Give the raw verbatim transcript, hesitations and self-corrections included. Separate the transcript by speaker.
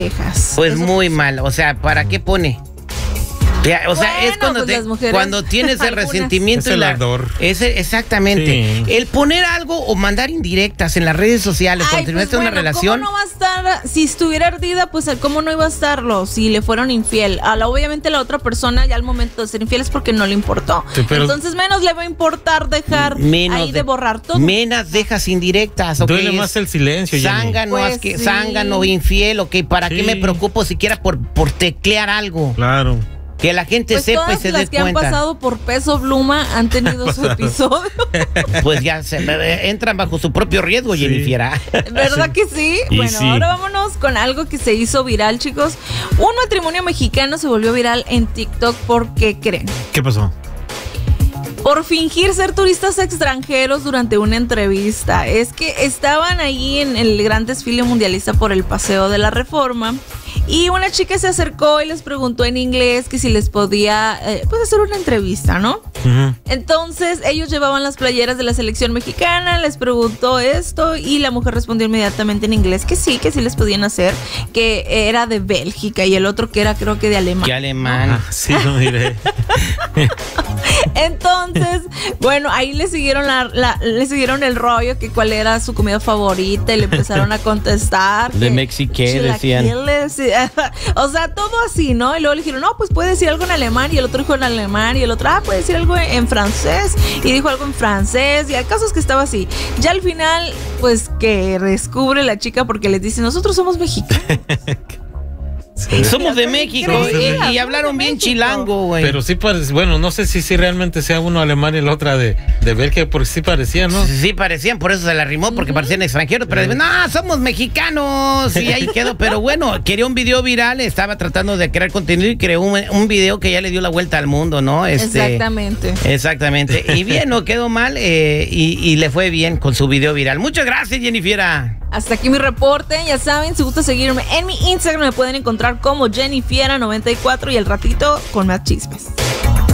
Speaker 1: Pues Eso muy mal, o sea, ¿para qué pone? Ya, o sea, bueno, es cuando, pues te, mujeres, cuando tienes el resentimiento.
Speaker 2: Es el
Speaker 1: y la,
Speaker 2: ardor.
Speaker 1: Ese, exactamente. Sí. El poner algo o mandar indirectas en las redes sociales
Speaker 3: Ay,
Speaker 1: cuando
Speaker 3: pues
Speaker 1: terminaste
Speaker 3: bueno,
Speaker 1: una relación.
Speaker 3: ¿cómo no va a estar? Si estuviera ardida, pues ¿cómo no iba a estarlo? Si le fueron infiel. A la, obviamente la otra persona ya al momento de ser infiel es porque no le importó. Sí, pero entonces menos le va a importar dejar ahí de, de borrar todo.
Speaker 1: Menos dejas indirectas. Okay,
Speaker 2: duele más el silencio.
Speaker 1: Zángano, pues que, sí. zángano, infiel, ok. ¿Para sí. qué me preocupo siquiera por, por teclear algo?
Speaker 2: Claro.
Speaker 1: Que la gente
Speaker 3: pues
Speaker 1: sepa y se dé cuenta.
Speaker 3: Las que han pasado por Peso Pluma han tenido su episodio.
Speaker 1: Pues ya se, entran bajo su propio riesgo, sí. Jennifer.
Speaker 3: ¿Verdad sí. que sí? Y bueno, sí. ahora vámonos con algo que se hizo viral, chicos. Un matrimonio mexicano se volvió viral en TikTok. ¿Por qué creen?
Speaker 2: ¿Qué pasó?
Speaker 3: Por fingir ser turistas extranjeros durante una entrevista. Es que estaban ahí en el gran desfile mundialista por el Paseo de la Reforma y una chica se acercó y les preguntó en inglés que si les podía eh, pues hacer una entrevista, ¿no? Uh-huh. Entonces ellos llevaban las playeras de la selección mexicana, les preguntó esto y la mujer respondió inmediatamente en inglés que sí, que sí les podían hacer, que era de Bélgica y el otro que era creo que de Alemania.
Speaker 1: ¿Qué alemán?
Speaker 2: Ah, sí, lo diré.
Speaker 3: Entonces, bueno, ahí le siguieron la, la, le siguieron el rollo que cuál era su comida favorita y le empezaron a contestar.
Speaker 1: De Mexiqué, decían.
Speaker 3: O sea, todo así, ¿no? Y luego le dijeron, no, pues puede decir algo en alemán y el otro dijo en alemán y el otro, ah, puede decir algo en francés y dijo algo en francés y hay casos que estaba así. Ya al final, pues que descubre la chica porque les dice, nosotros somos mexicanos.
Speaker 1: Sí. Somos de México y, y hablaron bien chilango, güey.
Speaker 2: Pero sí parece, bueno, no sé si, si realmente sea uno alemán y la otra de, de Bélgica, porque sí parecían, ¿no?
Speaker 1: Sí, sí parecían, por eso se la arrimó, porque uh-huh. parecían extranjeros, pero uh-huh. no, somos mexicanos y ahí quedó. Pero bueno, quería un video viral, estaba tratando de crear contenido y creó un, un video que ya le dio la vuelta al mundo, ¿no? Este,
Speaker 3: exactamente.
Speaker 1: Exactamente. Y bien, no quedó mal eh, y, y le fue bien con su video viral. Muchas gracias, Jennifer.
Speaker 3: Hasta aquí mi reporte, ya saben, si gusta seguirme en mi Instagram me pueden encontrar como Jennifer noventa y cuatro y el ratito con más chismes.